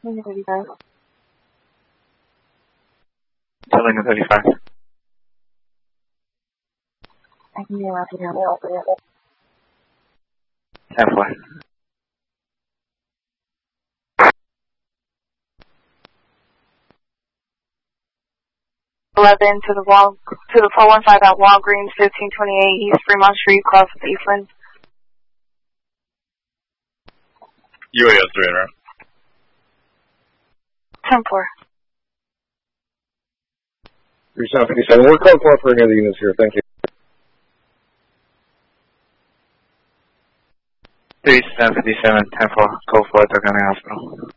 Lincoln 35. To Lincoln 35. I can be around here. 10-4. To the 415 at Walgreens, 1528 East Fremont Street, across with Eastland. UAS 3 right? 10-4. 3757. We're code 4 for any of the units here. Thank you. 3757, 10-4, code 4, Doug County Hospital.